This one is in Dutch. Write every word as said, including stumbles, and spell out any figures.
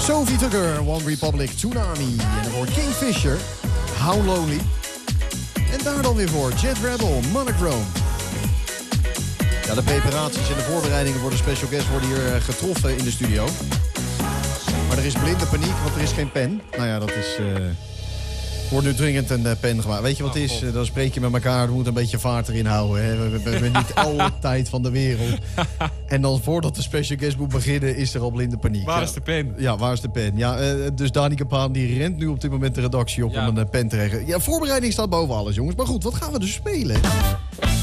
Sophie Tucker, One Republic, Tsunami. En daarvoor Kingfisher, How Lonely. En daar dan weer voor Jet Rebel, Monochrome. Ja, de preparaties en de voorbereidingen voor de special guest worden hier getroffen in de studio. Maar er is blinde paniek, want er is geen pen. Nou ja, dat is... Uh... wordt nu dringend een uh, pen gemaakt. Weet je wat het is? Uh, dan spreek je met elkaar, we moeten een beetje vaart erin houden. Hè? We, we, we hebben niet alle tijd van de wereld. En dan voordat de special guest moet beginnen, is er al blinde paniek. Waar ja. is de pen? Ja, waar is de pen? Ja, uh, dus Danica Paan die rent nu op dit moment de redactie op ja. om een uh, pen te regelen. Ja, voorbereiding staat boven alles, jongens. Maar goed, wat gaan we dus spelen?